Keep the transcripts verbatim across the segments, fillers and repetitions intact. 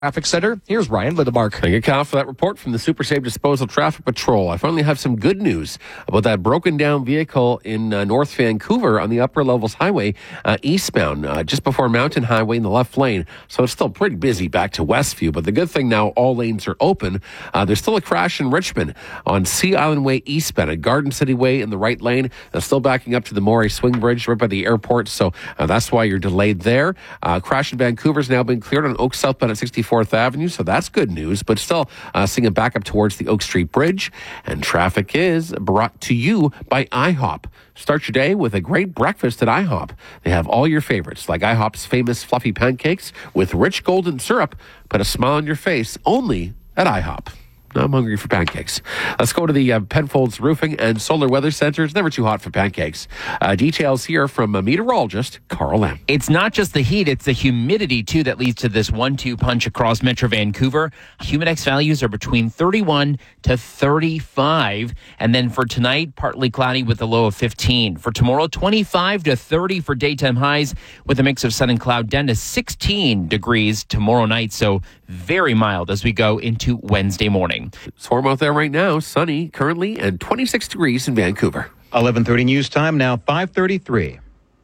Traffic Center, here's Ryan Lidemark. Thank you, Kyle, for that report from the Super Safe Disposal Traffic Patrol. I finally have some good news about that broken down vehicle in uh, North Vancouver on the Upper Levels Highway, uh, eastbound, uh, just before Mountain Highway in the left lane. So it's still pretty busy back to Westview, but the good thing now, all lanes are open. Uh, there's still a crash in Richmond on Sea Island Way eastbound at Garden City Way in the right lane. That's still backing up to the Morey Swing Bridge right by the airport, so uh, that's why you're delayed there. Uh, crash in Vancouver's now been cleared on Oak Southbound at sixty-fourth Avenue, so that's good news, but still uh, seeing it back up towards the Oak Street Bridge. And traffic is brought to you by IHOP. Start your day with a great breakfast at IHOP. They have all your favorites, like IHOP's famous fluffy pancakes with rich golden syrup. Put a smile on your face only at IHOP. Now I'm hungry for pancakes. Let's go to the uh, Penfolds Roofing and Solar Weather Center. It's never too hot for pancakes. Uh, details here from uh, meteorologist Carl Lam. It's not just the heat, it's the humidity, too, that leads to this one two punch across Metro Vancouver. Humidex values are between thirty-one to thirty-five. And then for tonight, partly cloudy with a low of fifteen. For tomorrow, twenty-five to thirty for daytime highs with a mix of sun and cloud, down to sixteen degrees tomorrow night. So very mild as we go into Wednesday morning. It's warm out there right now, sunny currently, and twenty-six degrees in Vancouver. eleven thirty news time, now five thirty-three.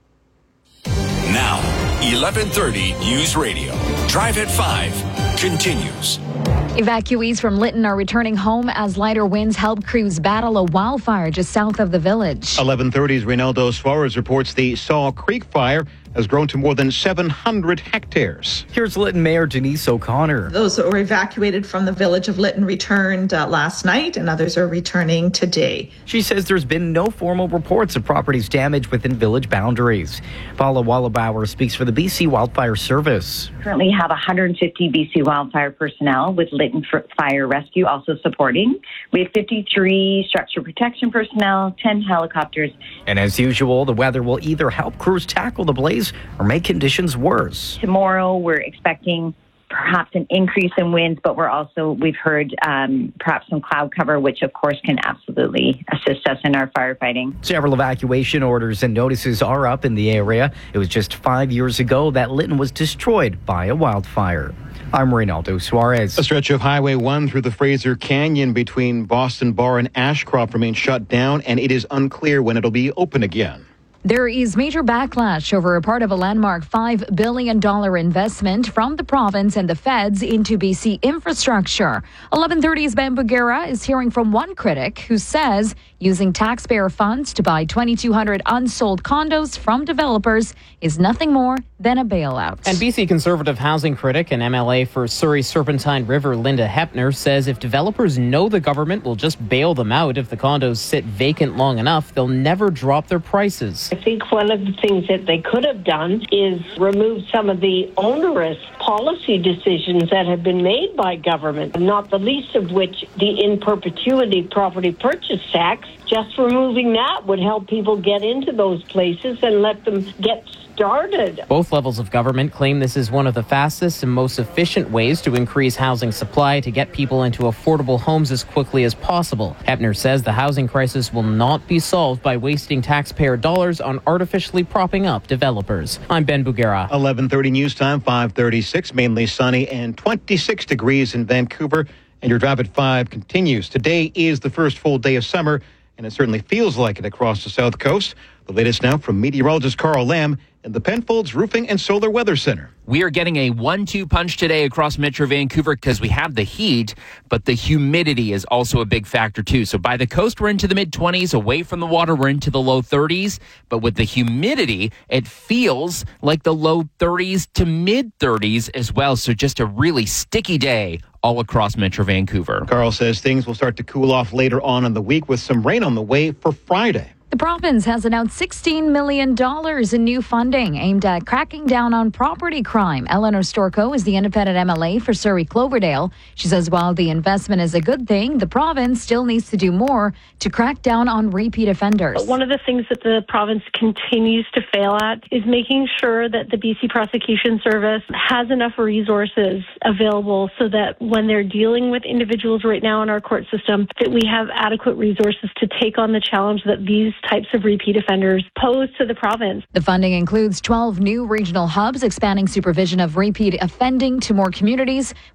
Now, eleven thirty News Radio. Drive at five continues. Evacuees from Lytton are returning home as lighter winds help crews battle a wildfire just south of the village. eleven thirty's Reynaldo Suarez reports the Saw Creek fire has grown to more than seven hundred hectares. Here's Lytton Mayor Denise O'Connor. Those that were evacuated from the village of Lytton returned uh, last night, and others are returning today. She says there's been no formal reports of properties damaged within village boundaries. Paula Wallabauer speaks for the B C Wildfire Service. We currently have one hundred fifty B C wildfire personnel with Lytton Fire Rescue also supporting. We have fifty-three structure protection personnel, ten helicopters. And as usual, the weather will either help crews tackle the blaze or make conditions worse. Tomorrow, we're expecting perhaps an increase in winds, but we're also, we've heard um, perhaps some cloud cover, which of course can absolutely assist us in our firefighting. Several evacuation orders and notices are up in the area. It was just five years ago that Lytton was destroyed by a wildfire. I'm Reynaldo Suarez. A stretch of Highway one through the Fraser Canyon between Boston Bar and Ashcroft remains shut down, and it is unclear when it'll be open again. There is major backlash over a part of a landmark five billion dollars investment from the province and the feds into B C infrastructure. eleven thirty's Ben Bugera is hearing from one critic who says using taxpayer funds to buy twenty-two hundred unsold condos from developers is nothing more than a bailout. And B C Conservative housing critic and M L A for Surrey Serpentine River, Linda Hepner, says if developers know the government will just bail them out if the condos sit vacant long enough, they'll never drop their prices. I think one of the things that they could have done is remove some of the onerous policy decisions that have been made by government, not the least of which the in perpetuity property purchase tax. Just removing that would help people get into those places and let them get started. Both levels of government claim this is one of the fastest and most efficient ways to increase housing supply to get people into affordable homes as quickly as possible. Hepner says the housing crisis will not be solved by wasting taxpayer dollars on artificially propping up developers. I'm Ben Bugera. eleven thirty news time, five thirty-six, mainly sunny and twenty-six degrees in Vancouver. And your drive at five continues. Today is the first full day of summer, and it certainly feels like it across the South Coast. The latest now from meteorologist Carl Lam in the Penfolds Roofing and Solar Weather Center. We are getting a one two punch today across Metro Vancouver because we have the heat, but the humidity is also a big factor too. So by the coast, we're into the mid-twenties. Away from the water, we're into the low thirties. But with the humidity, it feels like the low thirties to mid-thirties as well. So just a really sticky day all across Metro Vancouver. Carl says things will start to cool off later on in the week with some rain on the way for Friday. The province has announced sixteen million dollars in new funding aimed at cracking down on property crime. Eleanor Storko is the independent M L A for Surrey Cloverdale. She says while the investment is a good thing, the province still needs to do more to crack down on repeat offenders. One of the things that the province continues to fail at is making sure that the B C Prosecution Service has enough resources available so that when they're dealing with individuals right now in our court system, that we have adequate resources to take on the challenge that these types of repeat offenders pose to the province. The funding includes twelve new regional hubs, expanding supervision of repeat offending to more communities.